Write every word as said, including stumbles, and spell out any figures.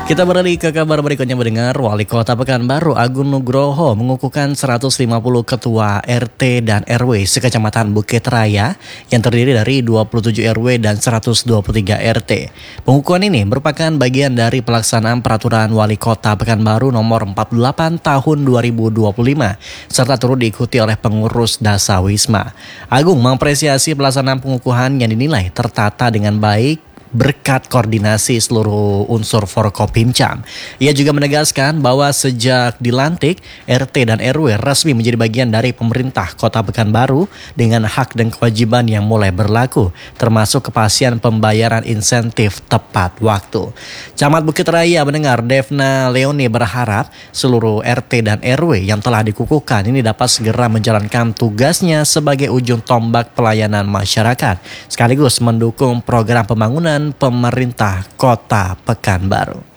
Kita beralih ke kabar berikutnya mendengar Wali Kota Pekanbaru Agung Nugroho mengukuhkan seratus lima puluh ketua R T dan R W sekecamatan Bukit Raya yang terdiri dari dua puluh tujuh R W dan seratus dua puluh tiga R T. Pengukuhan ini merupakan bagian dari pelaksanaan peraturan Wali Kota Pekanbaru nomor empat puluh delapan tahun dua ribu dua puluh lima serta turut diikuti oleh pengurus Dasawisma. Agung mengapresiasi pelaksanaan pengukuhan yang dinilai tertata dengan baik berkat koordinasi seluruh unsur Forkopimcam. Ia juga menegaskan bahwa sejak dilantik, R T dan R W resmi menjadi bagian dari pemerintah Kota Pekanbaru dengan hak dan kewajiban yang mulai berlaku, termasuk kepastian pembayaran insentif tepat waktu. Camat Bukit Raya mendengar Devna Leoni berharap seluruh R T dan R W yang telah dikukuhkan ini dapat segera menjalankan tugasnya sebagai ujung tombak pelayanan masyarakat, sekaligus mendukung program pembangunan pemerintah Kota Pekanbaru.